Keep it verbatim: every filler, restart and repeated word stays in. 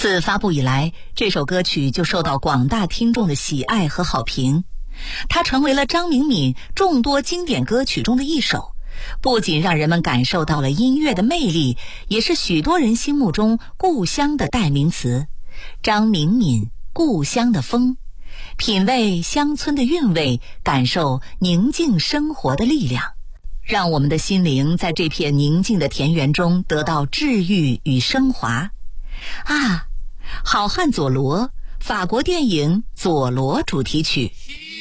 自发布以来，这首歌曲就受到广大听众的喜爱和好评，它成为了张明敏众多经典歌曲中的一首，不仅让人们感受到了音乐的魅力，也是许多人心目中故乡的代名词。张明敏，故乡的风，品味乡村的韵味，感受宁静生活的力量，让我们的心灵在这片宁静的田园中得到治愈与升华。啊，好汉佐罗，法国电影《佐罗》主题曲。